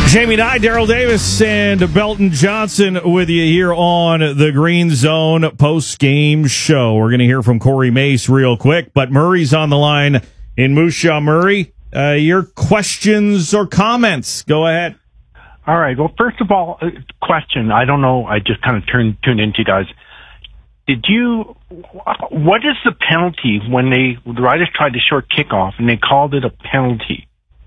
Jamie Nye, Daryl Davis, and Belton Johnson with you here on the Green Zone post-game show. We're going to hear from Corey Mace real quick, but Murray's on the line in Moose Jaw. Murray, your questions or comments? Go ahead. All right. Well, first of all, question. I don't know. I just kind of tuned into you guys. What is the penalty when the Riders tried the short kickoff and they called it a penalty?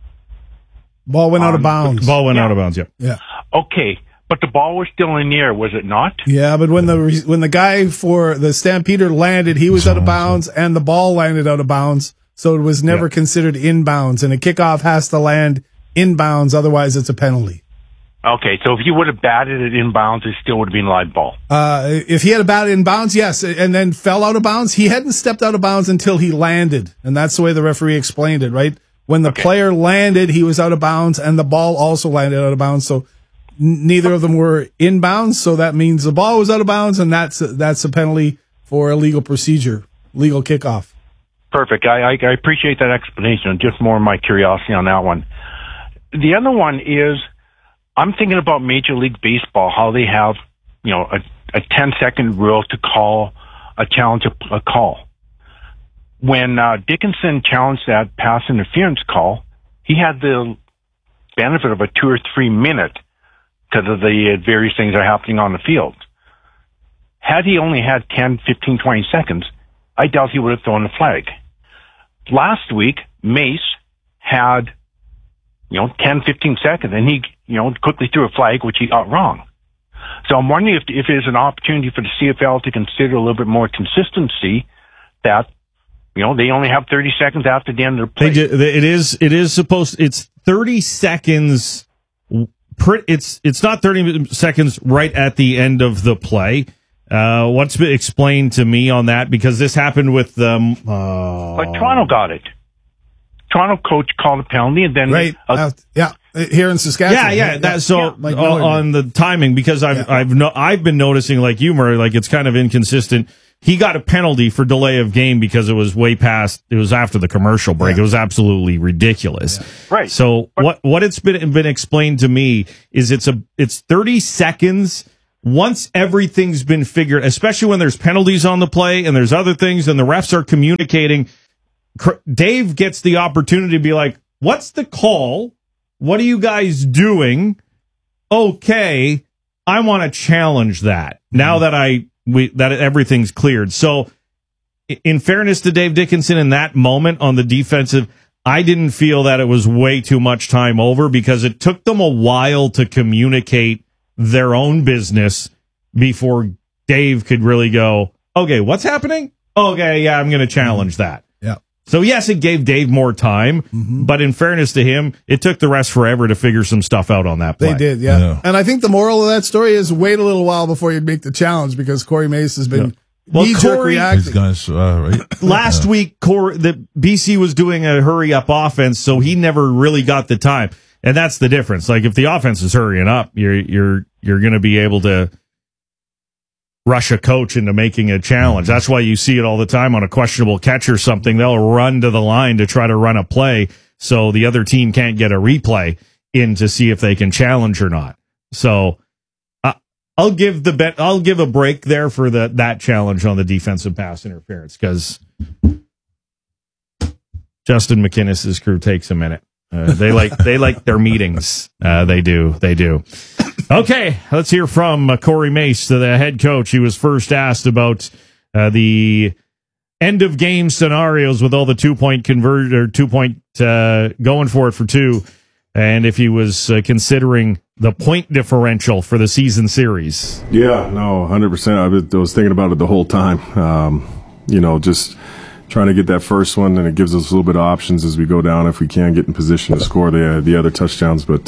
Ball went out of bounds. Ball went out of bounds, yeah. Okay, but the ball was still in the air, was it not? Yeah, but when the guy for the Stampeder landed, he was out of bounds, and the ball landed out of bounds, so it was never considered inbounds, and a kickoff has to land inbounds, otherwise it's a penalty. Okay, so if he would have batted it inbounds, it still would have been live ball. If he had a bat inbounds, yes, and then fell out of bounds, he hadn't stepped out of bounds until he landed, and that's the way the referee explained it, right? When the player landed, he was out of bounds, and the ball also landed out of bounds. So neither of them were inbounds. So that means the ball was out of bounds, and that's a penalty for illegal procedure, legal kickoff. Perfect. I appreciate that explanation. Just more of my curiosity on that one. The other one is, I'm thinking about Major League Baseball, how they have, a 10-second rule to call a challenge a call. When Dickinson challenged that pass interference call, he had the benefit of a 2 or 3 minute because of the various things that are happening on the field. Had he only had 10, 15, 20 seconds, I doubt he would have thrown the flag. Last week, Mace had, 10, 15 seconds, and he, quickly threw a flag, which he got wrong. So I'm wondering if there's an opportunity for the CFL to consider a little bit more consistency that, they only have 30 seconds after the end of the play. It is supposed. It's 30 seconds. It's not 30 seconds right at the end of the play. What's been explained to me on that, because this happened with them. But Toronto got it. Toronto coach called a penalty, and then here in Saskatchewan. On the timing, because I've been noticing, like you, Murray, like it's kind of inconsistent. He got a penalty for delay of game because it was way past. It was after the commercial break. It was absolutely ridiculous. Yeah. Right. So what it's been explained to me is it's 30 seconds. Once everything's been figured, especially when there's penalties on the play and there's other things and the refs are communicating, Dave gets the opportunity to be like, "What's the call? What are you guys doing? Okay, I want to challenge that now that that everything's cleared." So, in fairness to Dave Dickinson, in that moment on the defensive, I didn't feel that it was way too much time over, because it took them a while to communicate their own business before Dave could really go, "Okay, what's happening? Okay, yeah, I'm going to challenge that." Yeah. So, yes, it gave Dave more time, but in fairness to him, it took the rest forever to figure some stuff out on that play. They did, yeah. And I think the moral of that story is wait a little while before you make the challenge, because Corey Mace has been knee-jerk reacting. Last week, the BC was doing a hurry-up offense, so he never really got the time. And that's the difference. Like, if the offense is hurrying up, you're going to be able to rush a coach into making a challenge. That's why you see it all the time on a questionable catch or something. They'll run to the line to try to run a play so the other team can't get a replay in to see if they can challenge or not. So I'll give a break there for that challenge on the defensive pass interference, because Justin McInnes's crew takes a minute. They like their meetings. They do. Okay, let's hear from Corey Mace, the head coach. He was first asked about the end of game scenarios with all the 2-point going for it for 2, and if he was considering the point differential for the season series. Yeah, no, 100%. I was thinking about it the whole time. Just trying to get that first one, and it gives us a little bit of options as we go down if we can get in position to score the other touchdowns. But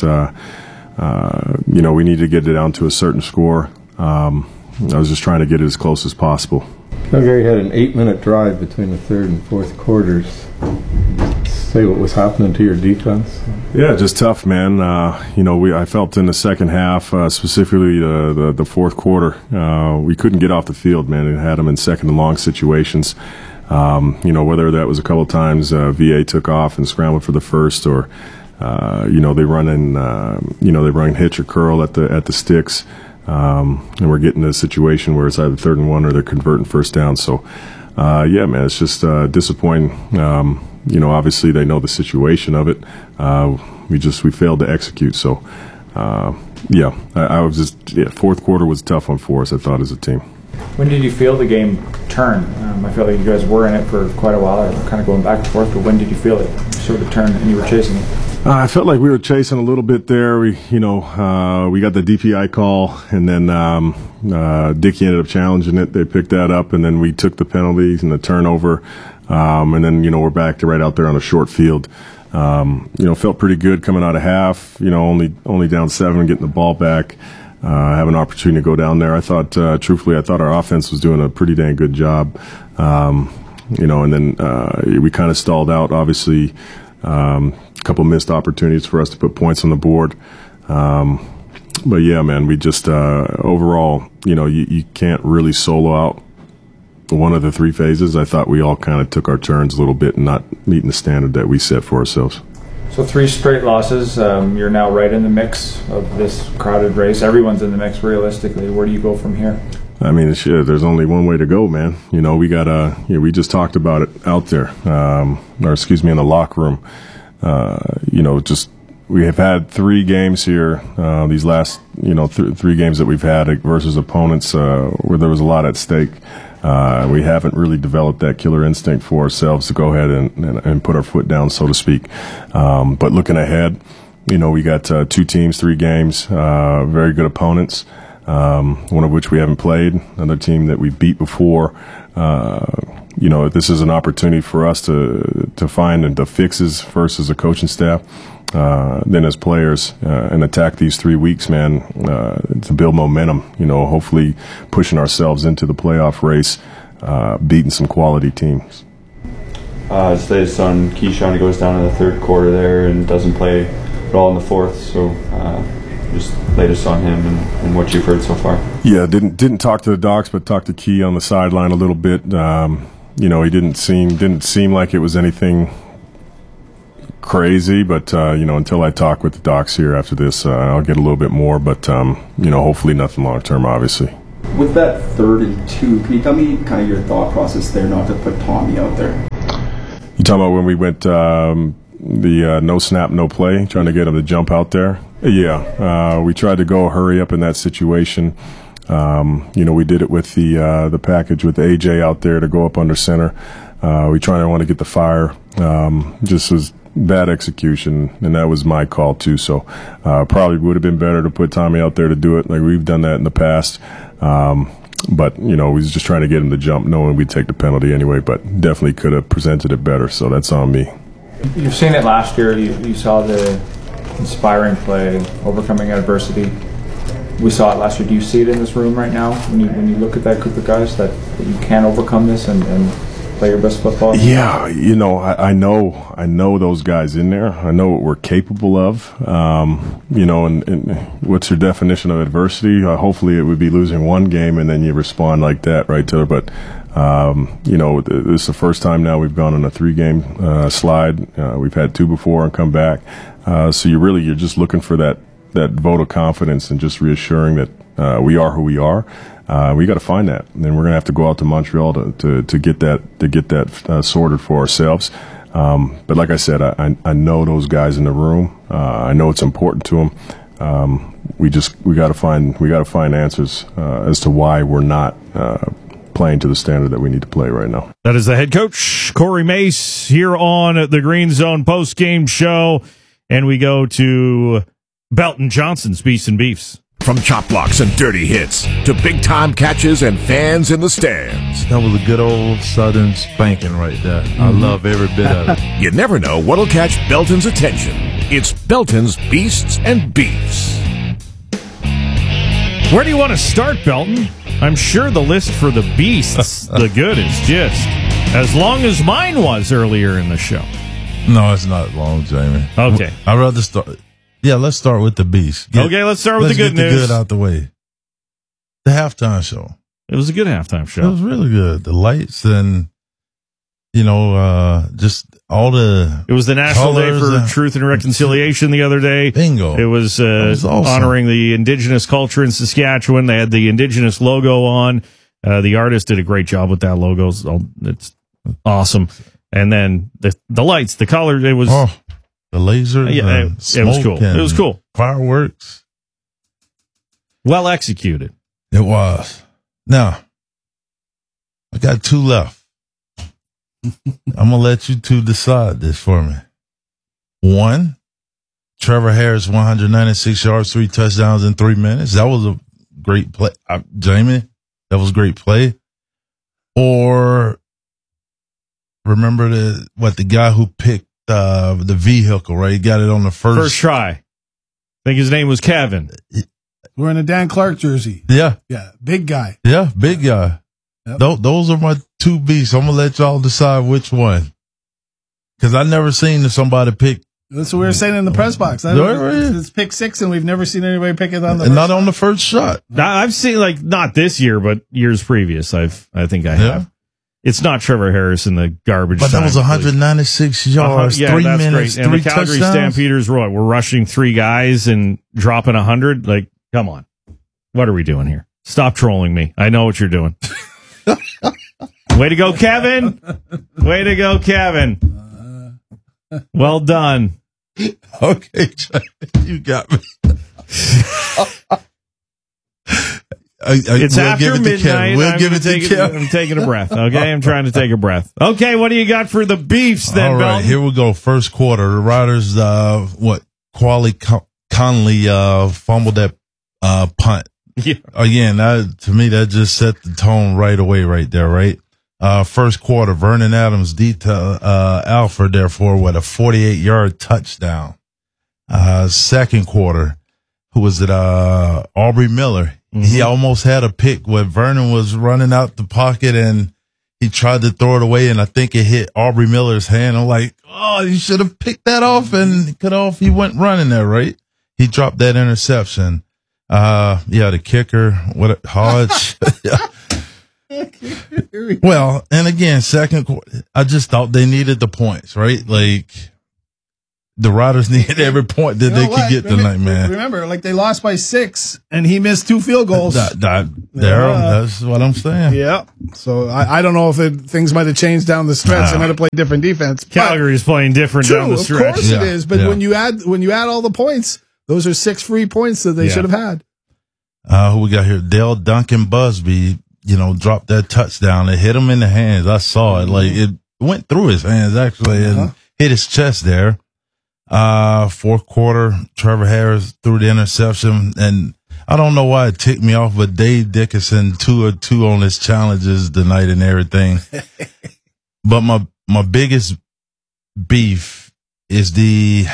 we need to get it down to a certain score. I was just trying to get it as close as possible. Calgary had an 8-minute drive between the third and fourth quarters. Say what was happening to your defense. Yeah, just tough, man. I felt in the second half, specifically the fourth quarter, we couldn't get off the field, man. It had them in second and long situations. Whether that was a couple of times VA took off and scrambled for the first, or You know, they run hitch or curl at the sticks, and we're getting to a situation where it's either 3rd and 1 or they're converting first down. So, yeah, man, it's just disappointing. You know, obviously they know the situation of it. We failed to execute. So, yeah, I was just fourth quarter was a tough one for us, I thought, as a team. When did you feel the game turn? I feel like you guys were in it for quite a while, kind of going back and forth, but when did you feel it sort of turn and you were chasing it? I felt like we were chasing a little bit there. We got the DPI call, and then Dickey ended up challenging it. They picked that up, and then we took the penalties and the turnover, and then we're back to right out there on a short field. Felt pretty good coming out of half. Only down 7, getting the ball back. Have an opportunity to go down there. I thought, truthfully, our offense was doing a pretty dang good job. And then we kind of stalled out. Obviously, a couple missed opportunities for us to put points on the board. But yeah, man, we just overall, you can't really solo out one of the 3 phases. I thought we all kind of took our turns a little bit and not meeting the standard that we set for ourselves. So 3 straight losses. You're now right in the mix of this crowded race. Everyone's in the mix realistically. Where do you go from here? I mean, there's only one way to go, man. We got we just talked about it out there, in the locker room. We have had 3 games here, these last, 3 games that we've had versus opponents where there was a lot at stake. We haven't really developed that killer instinct for ourselves to go ahead and put our foot down, so to speak. But looking ahead, we got 2 teams, 3 games, very good opponents, one of which we haven't played, another team that we beat before. This is an opportunity for us to find the fixes first as a coaching staff, then as players, and attack these 3 weeks, man, to build momentum, hopefully pushing ourselves into the playoff race, beating some quality teams. His latest on Keyshawn, he goes down in the 3rd quarter there and doesn't play at all in the 4th, so just latest on him and what you've heard so far. Yeah, didn't talk to the docs, but talked to Key on the sideline a little bit. He didn't seem like it was anything crazy, but until I talk with the docs here after this, I'll get a little bit more, but hopefully nothing long term, obviously. With that 3rd and 2, can you tell me kind of your thought process there not to put Tommy out there? You talking about when we went the no snap, no play, trying to get him to jump out there? Yeah, we tried to go hurry up in that situation. We did it with the package with AJ out there to go up under center. We want to get the fire. Just was bad execution, and that was my call too. So probably would have been better to put Tommy out there to do it. Like we've done that in the past. But we was just trying to get him to jump, knowing we'd take the penalty anyway. But definitely could have presented it better. So that's on me. You've seen it last year. You saw the inspiring play, overcoming adversity. We saw it last year. Do you see it in this room right now when you look at that group of guys that you can overcome this and play your best football? Yeah, I know those guys in there. I know what we're capable of. And what's your definition of adversity? Hopefully, it would be losing one game and then you respond like that, right? But this is the first time now we've gone on a 3-game slide. We've had 2 before and come back. So you're just looking for that vote of confidence and just reassuring that we are who we are. We got to find that, and then we're gonna have to go out to Montreal to get that sorted for ourselves. But like I said, I know those guys in the room. I know it's important to them. We got to find answers as to why we're not playing to the standard that we need to play right now. That is the head coach Corey Mace here on the Green Zone post game show, and we go to Belton Johnson's Beefs and Beefs. From chop blocks and dirty hits to big-time catches and fans in the stands. That was a good old Southern spanking right there. I love every bit of it. You never know what'll catch Belton's attention. It's Belton's Beasts and Beefs. Where do you want to start, Belton? I'm sure the list for the beasts, the good is just as long as mine was earlier in the show. No, it's not long, Jamie. Okay. I'd rather start... Yeah, let's start with the beast. Let's start with the good news. Let's get the good out the way. The halftime show. It was a good halftime show. It was really good. The lights and just all the. It was the National Day colors for Truth and Reconciliation the other day. Bingo. It was, awesome. honoring the indigenous culture in Saskatchewan. They had the indigenous logo on. The artist did a great job with that logo. It's awesome. And then the lights, the colors, it was. Oh, the laser. Yeah, it was cool. It was cool. Fireworks. Well executed. It was. Now, I got 2 left. I'm going to let you 2 decide this for me. 1, Trevor Harris, 196 yards, 3 touchdowns in 3 minutes. That was a great play. Jamie, that was a great play. Or remember the guy who picked the vehicle, right? He got it on the first try. I think his name was Kevin. We're in a Dan Clark jersey. Yeah. Yeah. Big guy. Yeah, big guy. Yep. Those are my 2 beasts. I'm going to let y'all decide which one. Because I never seen somebody pick. That's what we were saying in the press box. It's pick 6, and we've never seen anybody pick it on the not on the first shot. I've seen, not this year, but years previous. I think I have. It's not Trevor Harris in the garbage. But that was 196 yards, 3 minutes, great. And 3 the Calgary touchdowns. Stampeders were rushing 3 guys and dropping 100. Like, come on. What are we doing here? Stop trolling me. I know what you're doing. Way to go, Kevin. Way to go, Kevin. Well done. Okay, you got me. It's after midnight. We'll give it to Kevin. I'm taking a breath. Okay, I'm trying to take a breath. Okay, what do you got for the Beefs then, All right, Belton? here we go. First quarter. The Riders, Quali Conley fumbled that punt. Yeah. Again, to me, that just set the tone right away right there, right? First quarter, Vernon Adams, Alford, therefore, with a 48-yard touchdown. Second quarter, who was it? Aubrey Miller. Mm-hmm. He almost had a pick where Vernon was running out the pocket and he tried to throw it away, and I think it hit Aubrey Miller's hand. I'm like, oh, you should have picked that off and cut off. He went running there, right? He dropped that interception. The kicker, Hodge. Well, and again, second quarter, I just thought they needed the points, right? Like, the Riders needed every point that they could get tonight, man. Remember, they lost by 6, and he missed 2 field goals. That's what I'm saying. Yeah. So I don't know if things might have changed down the stretch. They might have played different defense. Calgary's playing different down the stretch. Of course it is. But when you add all the points, those are 6 free points that they should have had. Who we got here? Dale Duncan Busby, dropped that touchdown. It hit him in the hands. I saw it. It went through his hands, actually, and hit his chest there. Fourth quarter, Trevor Harris threw the interception, and I don't know why it ticked me off, but Dave Dickinson 2-2 on his challenges tonight and everything. But my biggest beef is the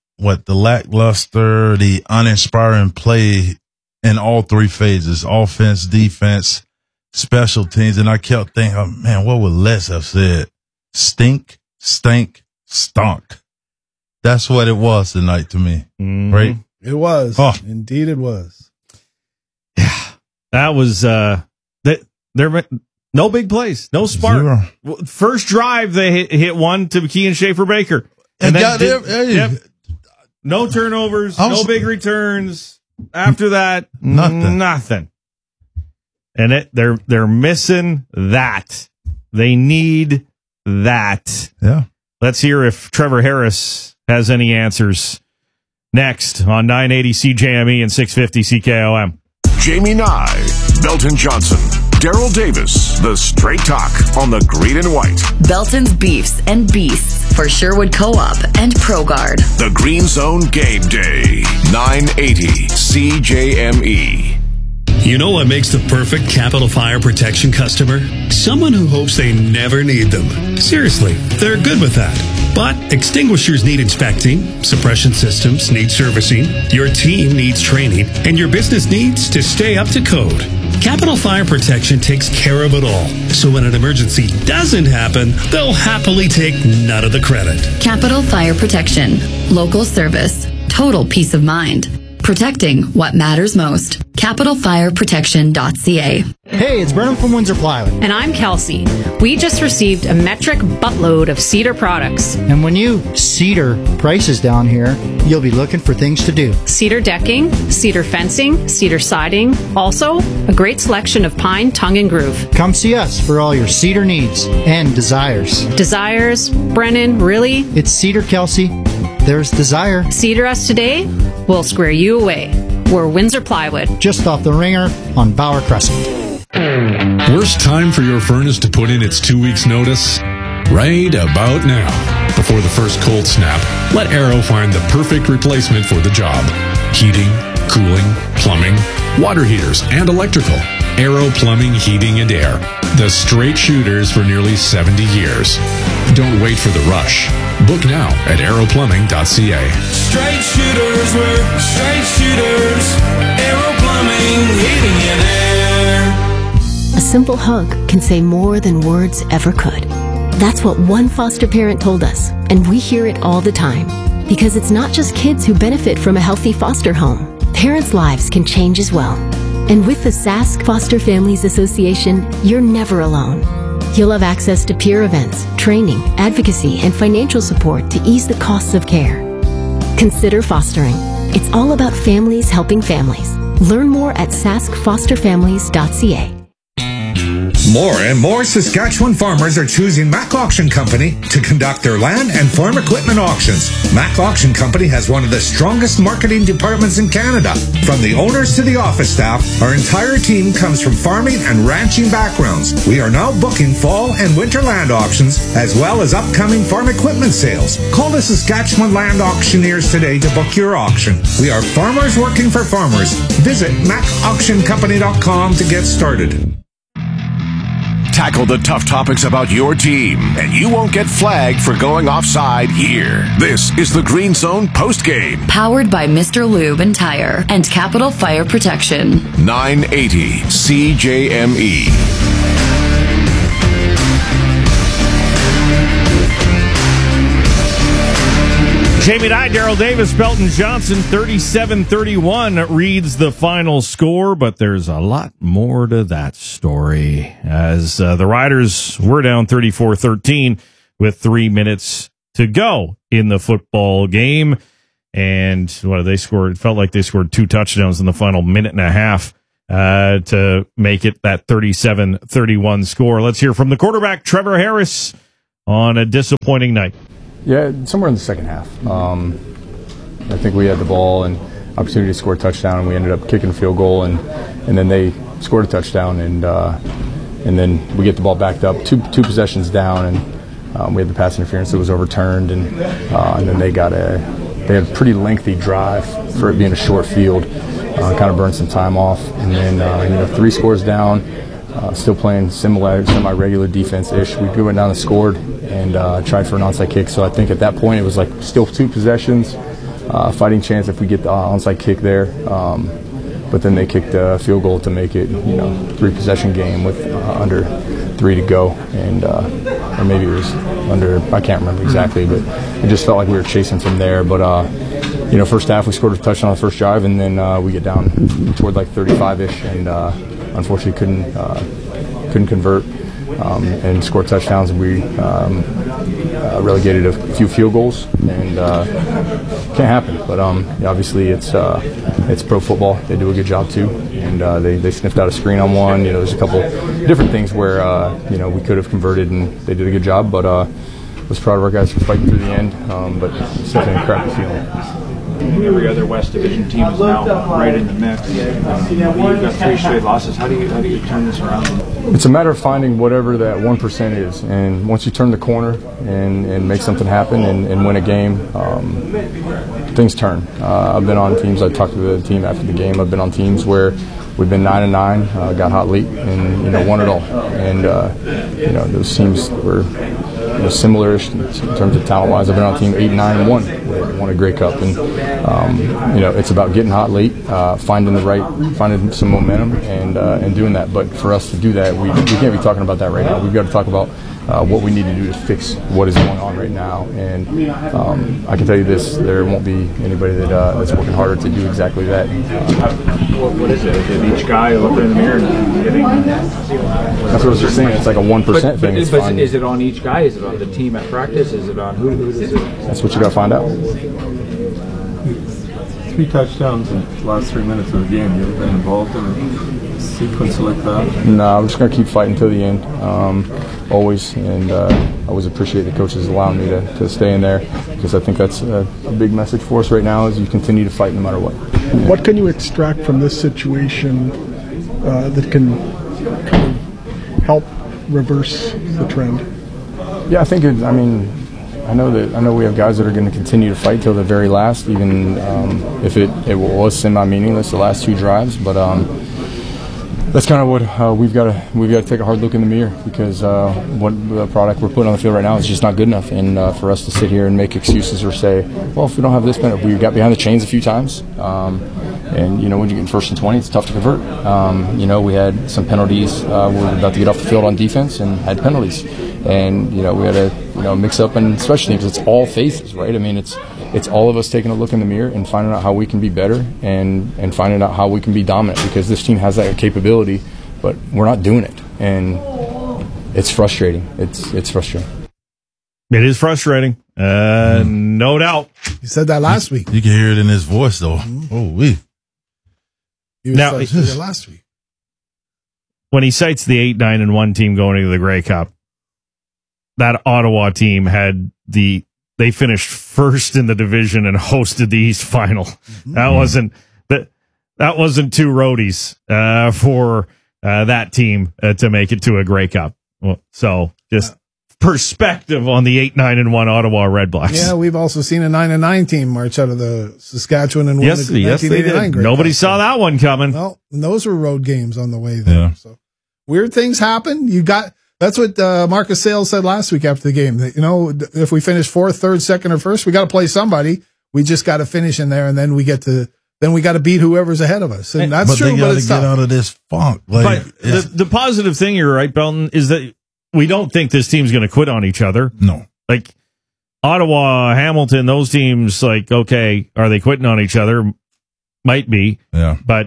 lackluster, the uninspiring play in all 3 phases: offense, defense, special teams. And I kept thinking, oh, man, what would Les have said? Stink, stink, stunk. That's what it was tonight to me, right? It was. Oh. Indeed it was. Yeah. That was, there no big plays, no spark. 0. First drive, they hit one to McKeon Schaefer-Baker. And then no turnovers, no big returns. After that, nothing. And they're missing that. They need that. Yeah. Let's hear if Trevor Harris has any answers next on 980 CJME and 650 CKOM. Jamie Nye, Belton Johnson, Daryl Davis, the Straight Talk on the Green and White. Belton's Beefs and Beasts for Sherwood Co-op and ProGuard. The Green Zone Game Day, 980 CJME. You know what makes the perfect Capital Fire Protection customer? Someone who hopes they never need them. Seriously, they're good with that. But extinguishers need inspecting, suppression systems need servicing, your team needs training, and your business needs to stay up to code. Capital Fire Protection takes care of it all. So when an emergency doesn't happen, they'll happily take none of the credit. Capital Fire Protection. Local service. Total peace of mind. Protecting what matters most. CapitalFireProtection.ca. Hey, it's Brennan from Windsor Plywood. And I'm Kelsey. We just received a metric buttload of Cedar products. And when you Cedar prices down here, you'll be looking for things to do. Cedar decking, cedar fencing, cedar siding. Also, a great selection of pine, tongue, and groove. Come see us for all your cedar needs and desires. Desires? Brennan, really? It's Cedar, Kelsey. There's desire. Cedar us today, we'll square you away. We're Windsor Plywood. Just off the Ringer on Bauer Crescent. Worst time for your furnace to put in its 2 weeks notice? Right about now. Before the first cold snap, let Arrow find the perfect replacement for the job. Heating, cooling, plumbing, water heaters, and electrical. Arrow Plumbing, Heating, and Air. The straight shooters for nearly 70 years. Don't wait for the rush. Book now at arrowplumbing.ca. Straight shooters, we're straight shooters. Arrow Plumbing, Heating, and Air. A simple hug can say more than words ever could. That's what one foster parent told us, and we hear it all the time. Because it's not just kids who benefit from a healthy foster home. Parents' lives can change as well. And with the Sask Foster Families Association, you're never alone. You'll have access to peer events, training, advocacy, and financial support to ease the costs of care. Consider fostering. It's all about families helping families. Learn more at saskfosterfamilies.ca. More and more Saskatchewan farmers are choosing Mac Auction Company to conduct their land and farm equipment auctions. Mac Auction Company has one of the strongest marketing departments in Canada. From the owners to the office staff, our entire team comes from farming and ranching backgrounds. We are now booking fall and winter land auctions, as well as upcoming farm equipment sales. Call the Saskatchewan Land Auctioneers today to book your auction. We are farmers working for farmers. Visit macauctioncompany.com to get started. Tackle the tough topics about your team, and you won't get flagged for going offside here. This is the Green Zone postgame. Powered by Mr. Lube and Tire and Capital Fire Protection. 980 CJME. Jamie Dye, Daryl Davis, Belton Johnson, 37-31 reads the final score, but there's a lot more to that story as the Riders were down 34-13 with 3 minutes to go in the football game. And what did they score? It felt like they scored 2 touchdowns in the final minute and a half to make it that 37-31 score. Let's hear from the quarterback, Trevor Harris, on a disappointing night. Yeah, somewhere in the second half. I think we had the ball and opportunity to score a touchdown, and we ended up kicking a field goal, and then they scored a touchdown, and then we get the ball backed up, two possessions down, and we had the pass interference that was overturned, and then they had a pretty lengthy drive for it being a short field, kind of burned some time off, and then 3 scores down. Still playing semi-regular defense-ish. We went down and scored and tried for an onside kick. So I think at that point it was like still 2 possessions, fighting chance if we get the onside kick there. But then they kicked a field goal to make it, 3-possession game with under 3 to go, and or maybe it was under. I can't remember exactly, but it just felt like we were chasing from there. But first half we scored a touchdown on the first drive, and then we get down toward like 35-ish, and unfortunately couldn't convert and score touchdowns, and we relegated a few field goals, and can't happen. But obviously it's pro football. They do a good job too, and they sniffed out a screen on one. There's a couple different things where we could have converted, and they did a good job. But was proud of our guys for fighting through the end. But it's definitely a crappy feeling. Every other West Division team is now right in the mix. You've got 3 straight losses. How do you turn this around? It's a matter of finding whatever that 1% is, and once you turn the corner and make something happen and win a game, things turn. I've been on teams. I talked to the team after the game. I've been on teams where we've been 9-9, got hot late, and won it all. And those teams were similar-ish in terms of talent-wise. I've been on a team 8-9-1, won a Grey Cup, and it's about getting hot late, finding some momentum, and doing that. But for us to do that, we can't be talking about that right now. We've got to talk about what we need to do to fix what is going on right now. And I can tell you this: there won't be anybody that's working harder to do exactly that. What is it? Is it each guy looking in the mirror and getting? That's what I was just saying. It's like a 1% thing. But is it on each guy? Is it on the team at practice? Is it on who is it? That's what you got to find out. 3 touchdowns in the last 3 minutes of the game. You ever been involved in a sequence like that? No, I'm just going to keep fighting till the end, always. And I always appreciate the coaches allowing me to stay in there, because I think that's a big message for us right now is you continue to fight no matter what. What can you extract from this situation that can kind of help reverse the trend? Yeah, I think I know we have guys that are going to continue to fight till the very last, even if it was semi-meaningless the last 2 drives. But that's kind of what we've got to take a hard look in the mirror, because what the product we're putting on the field right now is just not good enough. And for us to sit here and make excuses or say, well, if we don't have this penalty, we got behind the chains a few times. And when you get 1st and 20, it's tough to convert. We had some penalties. We were about to get off the field on defense and had penalties. And we had to mix up and special teams. It's all phases, right? I mean, it's all of us taking a look in the mirror and finding out how we can be better and finding out how we can be dominant, because this team has that capability, but we're not doing it, and it's frustrating. It's frustrating. It is frustrating, no doubt. You said that last week. You can hear it in his voice, though. Oh, we. You now last week when he cites the 8-9-1 team going into the Grey Cup. That Ottawa team they finished first in the division and hosted the East Final. Mm-hmm. That wasn't 2 roadies for that team to make it to a Grey Cup. So just perspective on the 8-9-1 Ottawa Red Blacks. Yeah, we've also seen a 9-9 team march out of the Saskatchewan and win the 1989 Grey Nobody Cup. saw that one coming. Well, and those were road games on the way there. Yeah. So weird things happen. That's what Marcus Sales said last week after the game. That, if we finish 4th, 3rd, 2nd, or 1st, we got to play somebody. We just got to finish in there, and then we got to beat whoever's ahead of us. And that's true, but it's tough. Get out of this funk. But the positive thing, you're right, Belton, is that we don't think this team's going to quit on each other. No. Like Ottawa, Hamilton, those teams, okay, are they quitting on each other? Might be. Yeah. But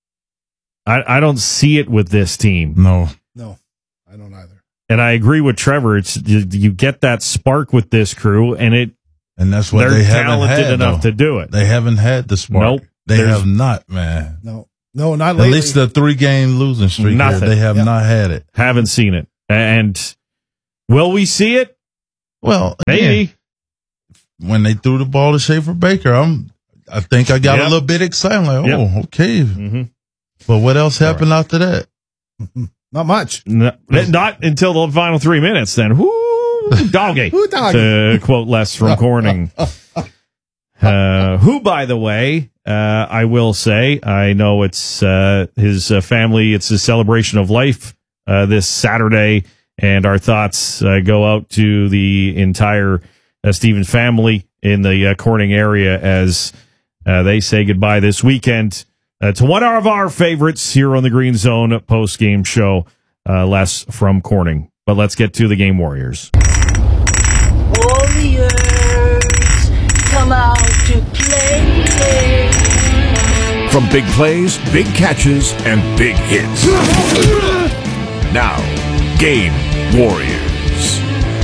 I don't see it with this team. No, I don't either. And I agree with Trevor. It's you get that spark with this crew, and that's what they haven't had enough to do it. They haven't had the spark. Nope, they have not, man. No, not lately. At least the 3-game losing streak. They have not had it. Haven't seen it. And will we see it? Well, maybe. When they threw the ball to Schaefer Baker, I think I got a little bit excited. I'm okay. Mm-hmm. But what else happened after that? Not much. Not until the final 3 minutes, then. Whoo, doggy. To quote Les from Corning. Who, by the way, I will say, I know it's his family, it's a celebration of life this Saturday, and our thoughts go out to the entire Stevens family in the Corning area as they say goodbye this weekend to one of our favorites here on the Green Zone post-game show, Les from Corning. But let's get to the game Warriors. Warriors, come out to play. From big plays, big catches, and big hits. Now, Game Warriors.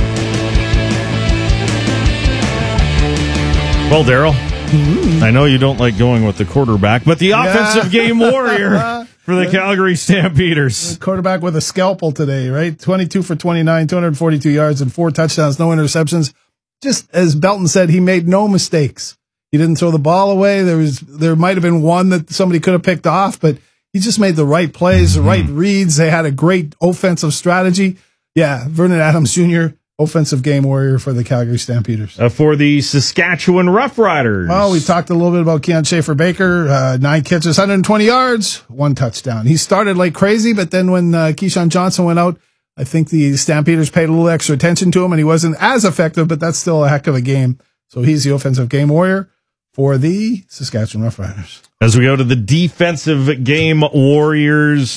Well, Daryl, I know you don't like going with the quarterback, but the offensive game warrior for the Calgary Stampeders. Quarterback with a scalpel today, right? 22 for 29, 242 yards and 4 touchdowns, no interceptions. Just as Belton said, he made no mistakes. He didn't throw the ball away. There might have been one that somebody could have picked off, but he just made the right plays, the right reads. They had a great offensive strategy. Yeah, Vernon Adams Jr., offensive game warrior for the Calgary Stampeders. For the Saskatchewan Roughriders. Well, we talked a little bit about Keon Schaefer-Baker. 9 catches, 120 yards, 1 touchdown. He started like crazy, but then when Keyshawn Johnson went out, I think the Stampeders paid a little extra attention to him, and he wasn't as effective, but that's still a heck of a game. So he's the offensive game warrior for the Saskatchewan Roughriders. As we go to the defensive game warriors,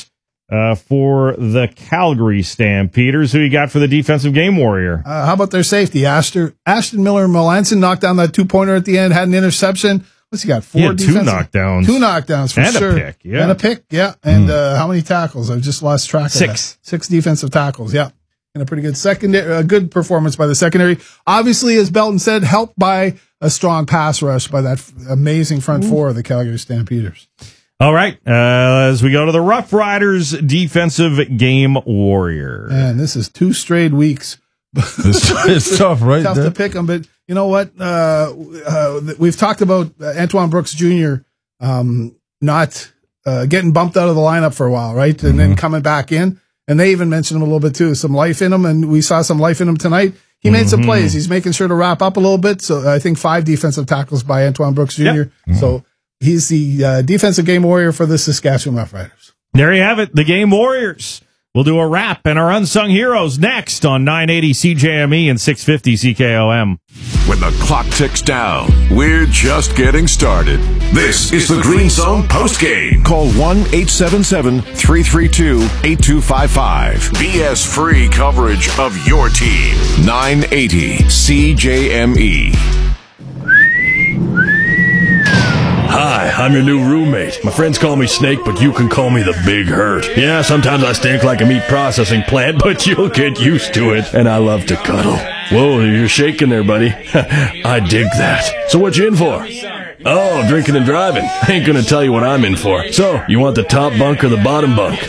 for the Calgary Stampeders. Who you got for the defensive game warrior? How about their safety? Ashton Miller-Melanson knocked down that 2-pointer at the end, had an interception. What's he got? 4 2 knockdowns. 2 knockdowns for and sure. And a pick, yeah. And a pick, yeah. And how many tackles? I've just lost track of 6. that. 6 defensive tackles, yeah. And a pretty good secondary, a good performance by the secondary. Obviously, as Belton said, helped by a strong pass rush by that amazing front four of the Calgary Stampeders. All right, as we go to the Rough Riders defensive game warrior. Man, this is 2 straight weeks. It's tough, right? Tough to pick them, but you know what? We've talked about Antoine Brooks Jr. Not getting bumped out of the lineup for a while, right? And then coming back in. And they even mentioned him a little bit too. Some life in him, and we saw some life in him tonight. He made some plays. He's making sure to wrap up a little bit. So I think 5 defensive tackles by Antoine Brooks Jr. Yep. So he's the defensive game warrior for the Saskatchewan Roughriders. There you have it, the game warriors. We'll do a wrap and our unsung heroes next on 980 CJME and 650 CKOM. When the clock ticks down, we're just getting started. This is the Green Zone postgame. Call 1-877-332-8255. BS-free coverage of your team. 980 CJME. Hi, I'm your new roommate. My friends call me Snake, but you can call me the Big Hurt. Yeah, sometimes I stink like a meat processing plant, but you'll get used to it. And I love to cuddle. Whoa, you're shaking there, buddy. I dig that. So what you in for? Oh, drinking and driving. I ain't gonna tell you what I'm in for. So, you want the top bunk or the bottom bunk?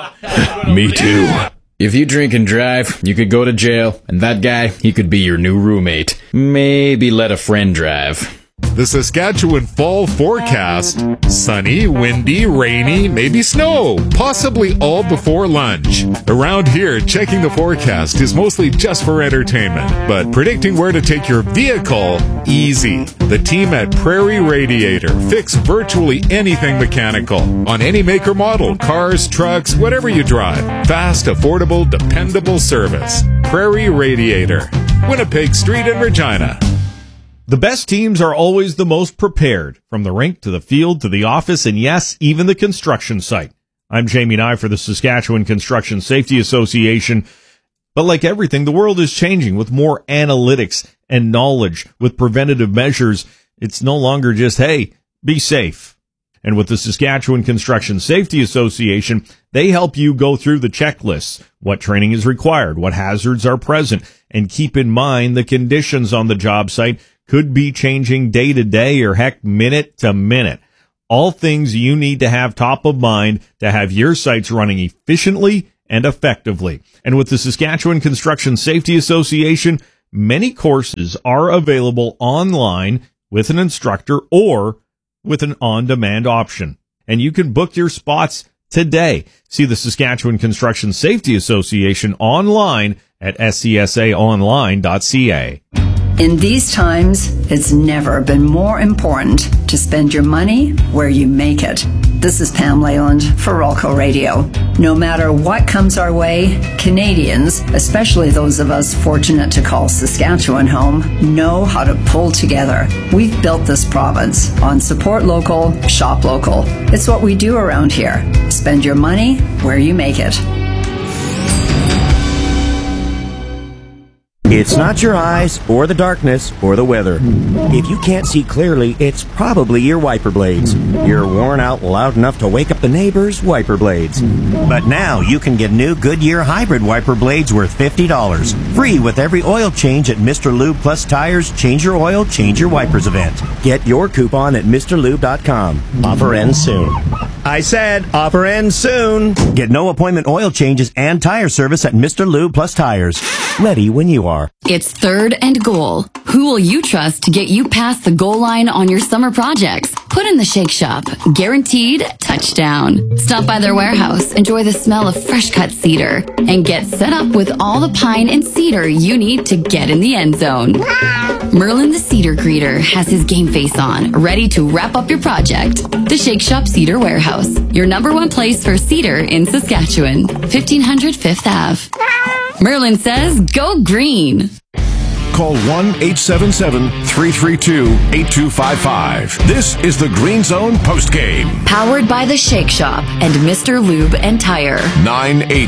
Me too. If you drink and drive, you could go to jail, and that guy, he could be your new roommate. Maybe let a friend drive. The Saskatchewan fall forecast: sunny, windy, rainy, maybe snow, possibly all before lunch. Around here, checking the forecast is mostly just for entertainment, but predicting where to take your vehicle, easy. The team at Prairie Radiator fix virtually anything mechanical on any make or model, cars, trucks, whatever you drive. Fast, affordable, dependable service. Prairie Radiator, Winnipeg Street in Regina. The best teams are always the most prepared, from the rink to the field to the office and, yes, even the construction site. I'm Jamie Nye for the Saskatchewan Construction Safety Association. But like everything, the world is changing with more analytics and knowledge. With preventative measures, it's no longer just, hey, be safe. And with the Saskatchewan Construction Safety Association, they help you go through the checklists, what training is required, what hazards are present, and keep in mind the conditions on the job site could be changing day to day or heck minute to minute. All things you need to have top of mind to have your sites running efficiently and effectively. And with the Saskatchewan Construction Safety Association, many courses are available online with an instructor or with an on-demand option. And you can book your spots today. See the Saskatchewan Construction Safety Association online at scsaonline.ca. In these times, it's never been more important to spend your money where you make it. This is Pam Leyland for Rolco Radio. No matter what comes our way, Canadians, especially those of us fortunate to call Saskatchewan home, know how to pull together. We've built this province on support local, shop local. It's what we do around here. Spend your money where you make it. It's not your eyes, or the darkness, or the weather. If you can't see clearly, it's probably your wiper blades. You're worn out loud enough to wake up the neighbors' wiper blades. But now you can get new Goodyear hybrid wiper blades worth $50. Free with every oil change at Mr. Lube Plus Tires Change Your Oil, Change Your Wipers event. Get your coupon at MrLube.com. Offer ends soon. I said offer ends soon. Get no appointment oil changes and tire service at Mr. Lube Plus Tires. Ready when you are. It's 3rd and goal. Who will you trust to get you past the goal line on your summer projects? Put in the Shake Shop. Guaranteed touchdown. Stop by their warehouse, enjoy the smell of fresh cut cedar, and get set up with all the pine and cedar you need to get in the end zone. Merlin the Cedar Greeter has his game face on, ready to wrap up your project. The Shake Shop Cedar Warehouse, your #1 place for cedar in Saskatchewan. 1500 5th Ave. Merlin says, go green. call 1-877-332-8255. This is the Green Zone postgame. Powered by the Shake Shop and Mr. Lube and Tire. 980